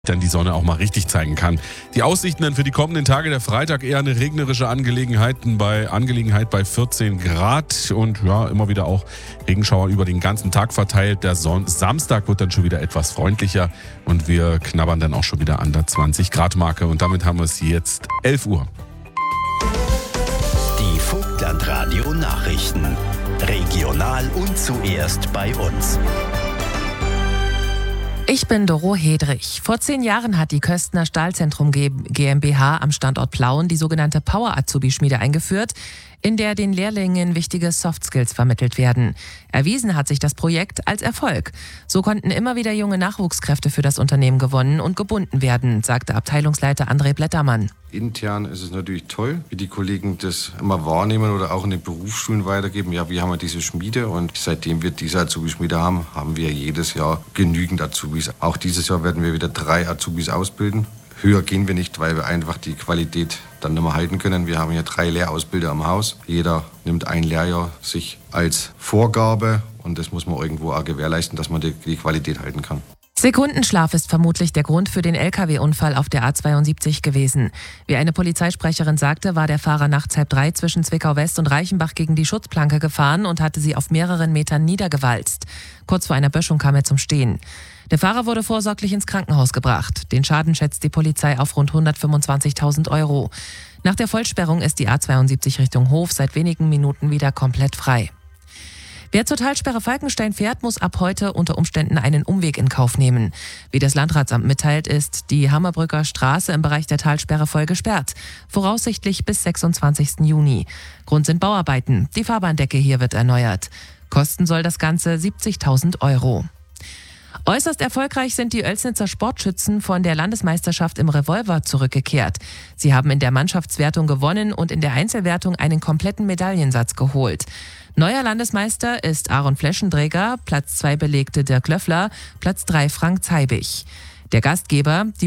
dann die Sonne auch mal richtig zeigen kann. Die Aussichten dann für die kommenden Tage, der Freitag eher eine regnerische Angelegenheit bei 14 Grad und ja, immer wieder auch Regenschauer über den ganzen Tag verteilt. Der Samstag wird dann schon wieder etwas freundlicher und wir knabbern dann auch schon wieder an der 20 Grad Marke und damit haben wir es jetzt 11 Uhr. Die Vogtland-Radio Nachrichten. Regional und zuerst bei uns. Ich bin Doro Hedrich. Vor 10 Jahren hat die Köstner Stahlzentrum GmbH am Standort Plauen die sogenannte Power-Azubi-Schmiede eingeführt, in der den Lehrlingen wichtige Soft-Skills vermittelt werden. Erwiesen hat sich das Projekt als Erfolg. So konnten immer wieder junge Nachwuchskräfte für das Unternehmen gewonnen und gebunden werden, sagte Abteilungsleiter André Blättermann. Intern ist es natürlich toll, wie die Kollegen das immer wahrnehmen oder auch in den Berufsschulen weitergeben. Ja, wir haben ja diese Schmiede und seitdem wir diese Azubi-Schmiede haben, haben wir jedes Jahr genügend Azubis. Auch dieses Jahr werden wir wieder 3 Azubis ausbilden. Höher gehen wir nicht, weil wir einfach die Qualität dann nicht mehr halten können. Wir haben hier 3 Lehrausbilder am Haus. Jeder nimmt ein Lehrjahr sich als Vorgabe und das muss man irgendwo auch gewährleisten, dass man die Qualität halten kann. Sekundenschlaf ist vermutlich der Grund für den Lkw-Unfall auf der A72 gewesen. Wie eine Polizeisprecherin sagte, war der Fahrer nachts 2:30 zwischen Zwickau-West und Reichenbach gegen die Schutzplanke gefahren und hatte sie auf mehreren Metern niedergewalzt. Kurz vor einer Böschung kam er zum Stehen. Der Fahrer wurde vorsorglich ins Krankenhaus gebracht. Den Schaden schätzt die Polizei auf rund 125.000 €. Nach der Vollsperrung ist die A72 Richtung Hof seit wenigen Minuten wieder komplett frei. Wer zur Talsperre Falkenstein fährt, muss ab heute unter Umständen einen Umweg in Kauf nehmen. Wie das Landratsamt mitteilt, ist die Hammerbrücker Straße im Bereich der Talsperre voll gesperrt. Voraussichtlich bis 26. Juni. Grund sind Bauarbeiten. Die Fahrbahndecke hier wird erneuert. Kosten soll das Ganze 70.000 €. Äußerst erfolgreich sind die Oelsnitzer Sportschützen von der Landesmeisterschaft im Revolver zurückgekehrt. Sie haben in der Mannschaftswertung gewonnen und in der Einzelwertung einen kompletten Medaillensatz geholt. Neuer Landesmeister ist Aaron Fleschendräger, Platz 2 belegte Dirk Löffler, Platz 3 Frank Zeibig. Der Gastgeber, die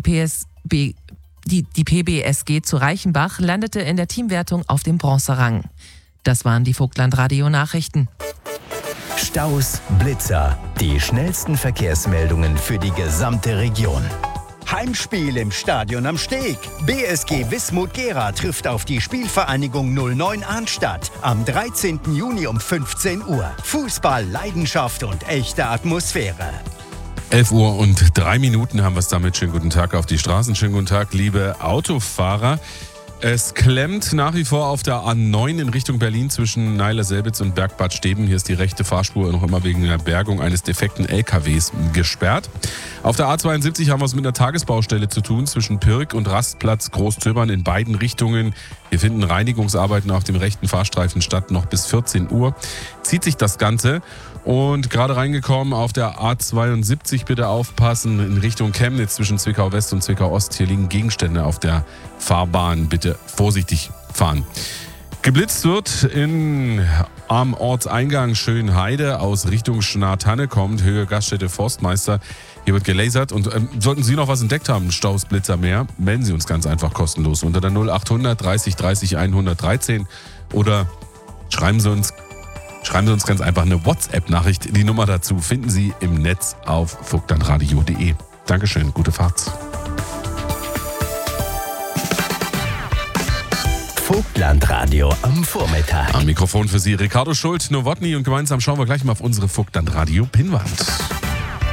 PBSG zu Reichenbach, landete in der Teamwertung auf dem Bronzerang. Das waren die Vogtland-Radio Nachrichten. Staus, Blitzer, die schnellsten Verkehrsmeldungen für die gesamte Region. Heimspiel im Stadion am Steg. BSG Wismut Gera trifft auf die Spielvereinigung 09 Arnstadt am 13. Juni um 15 Uhr. Fußball, Leidenschaft und echte Atmosphäre. 11 Uhr und 3 Minuten haben wir es damit. Schönen guten Tag auf die Straßen. Schönen guten Tag, liebe Autofahrer. Es klemmt nach wie vor auf der A9 in Richtung Berlin zwischen Neiler-Selbitz und Bergbad Steben. Hier ist die rechte Fahrspur noch immer wegen der Bergung eines defekten LKWs gesperrt. Auf der A72 haben wir es mit einer Tagesbaustelle zu tun zwischen Pirk und Rastplatz Großtöbern in beiden Richtungen. Hier finden Reinigungsarbeiten auf dem rechten Fahrstreifen statt. Noch bis 14 Uhr zieht sich das Ganze. Und gerade reingekommen auf der A72, bitte aufpassen, in Richtung Chemnitz zwischen Zwickau-West und Zwickau-Ost. Hier liegen Gegenstände auf der Fahrbahn. Bitte vorsichtig fahren. Geblitzt wird am Ortseingang Schönheide aus Richtung Schnartanne kommt, Höhe Gaststätte Forstmeister. Hier wird gelasert und sollten Sie noch was entdeckt haben, Staus, Blitzer mehr, melden Sie uns ganz einfach kostenlos unter der 0800 30 30 113 oder schreiben Sie uns ganz einfach eine WhatsApp-Nachricht. Die Nummer dazu finden Sie im Netz auf vogtlandradio.de. Dankeschön, gute Fahrt. Vogtlandradio am Vormittag. Am Mikrofon für Sie Ricardo Schult, Nowotny und gemeinsam schauen wir gleich mal auf unsere Vogtlandradio-Pinnwand.